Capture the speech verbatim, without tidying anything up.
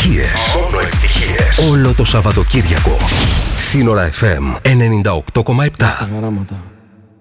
επιτυχίες. Μόνο επιτυχίες. Όλο το Σαββατοκύριακο. Σύνορα εφ εμ ενενήντα οκτώ κόμμα επτά.